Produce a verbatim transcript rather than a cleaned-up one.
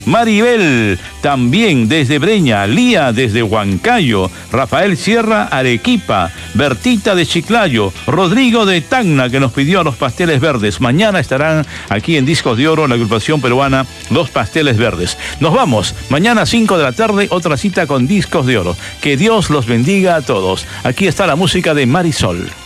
Maribel, también desde Breña, Lía desde Huancayo, Rafael Sierra, Arequipa, Bertita de Chiclayo, Rodrigo de Tacna, que nos pidió los pasteles verdes. Mañana estarán aquí en Discos de Oro, la agrupación peruana Los Pasteles Verdes. Nos vamos, mañana a cinco de la tarde, otra cita con Discos de Oro. Que Dios los bendiga a todos. Aquí está la música de Marisol.